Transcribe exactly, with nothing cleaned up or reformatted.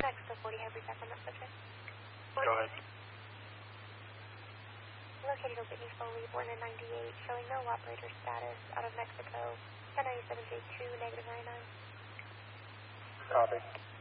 Mexico forty, have we back on that subject? Go ahead. Located Whitney Foley, born in ninety-eight, showing no operator status, out of Mexico, ten ninety-seven J two, negative ninety-nine. Copy.